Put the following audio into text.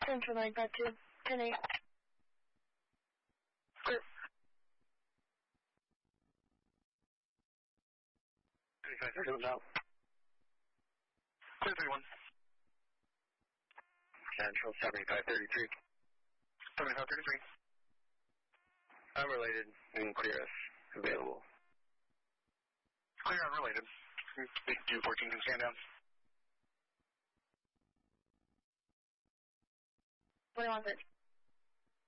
Central 952, 10-8. Clear. 3531 out. Clear 31. Central 7533. 7533. Unrelated and clear us. Available. Clear unrelated. Do 14 can stand down. 21 13.